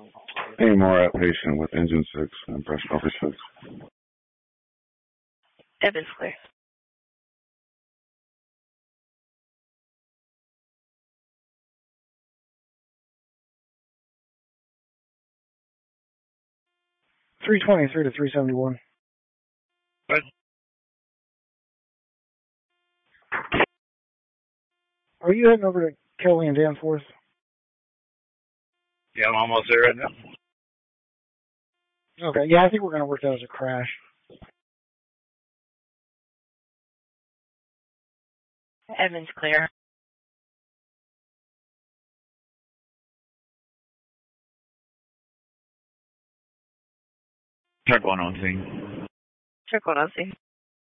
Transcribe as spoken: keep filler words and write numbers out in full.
Any more outpatient with engine six and breast over six. Evans clear. three twenty-three to three seventy-one. What? Are you heading over to Kelly and Danforth? Yeah, I'm almost there right now. Okay, yeah, I think we're going to work that as a crash. Evans clear. Check one on scene. Check one on scene.